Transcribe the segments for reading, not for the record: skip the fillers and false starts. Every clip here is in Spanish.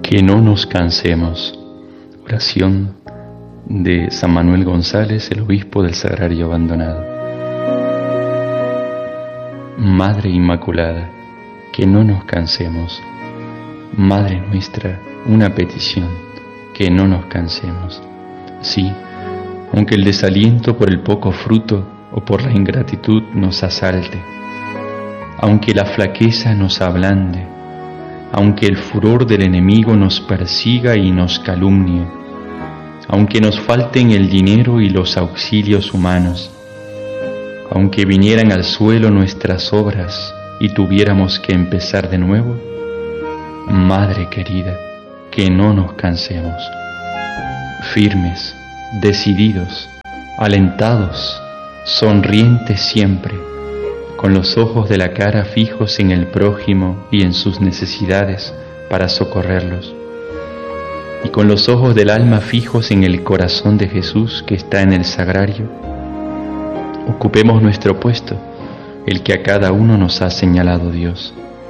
Que no nos cansemos. Oración de San Manuel González, el obispo del Sagrario Abandonado. Madre Inmaculada, que no nos cansemos. Madre nuestra, una petición, que no nos cansemos. Sí, aunque el desaliento por el poco fruto o por la ingratitud nos asalte, aunque la flaqueza nos ablande, aunque el furor del enemigo nos persiga y nos calumnie, aunque nos falten el dinero y los auxilios humanos, aunque vinieran al suelo nuestras obras y tuviéramos que empezar de nuevo, Madre querida, que no nos cansemos, firmes, decididos, alentados, sonrientes siempre, con los ojos de la cara fijos en el prójimo y en sus necesidades para socorrerlos, y con los ojos del alma fijos en el corazón de Jesús que está en el sagrario, ocupemos nuestro puesto, el que a cada uno nos ha señalado Dios.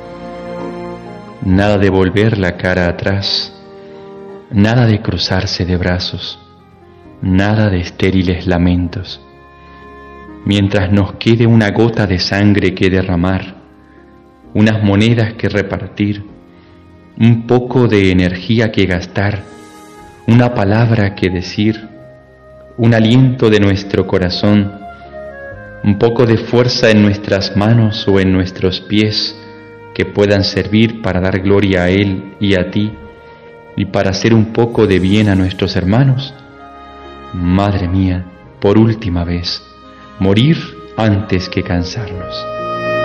Nada de volver la cara atrás, nada de cruzarse de brazos, nada de estériles lamentos. Mientras nos quede una gota de sangre que derramar, unas monedas que repartir, un poco de energía que gastar, una palabra que decir, un aliento de nuestro corazón, un poco de fuerza en nuestras manos o en nuestros pies que puedan servir para dar gloria a Él y a ti y para hacer un poco de bien a nuestros hermanos. Madre mía, por última vez, morir antes que cansarnos.